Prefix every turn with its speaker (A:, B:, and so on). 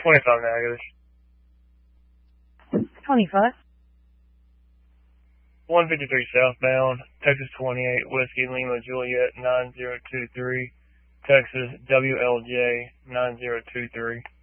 A: 25 negatives.
B: 25.
A: 153 southbound, Texas 28, Whiskey Lima Juliet 9023, Texas WLJ 9023.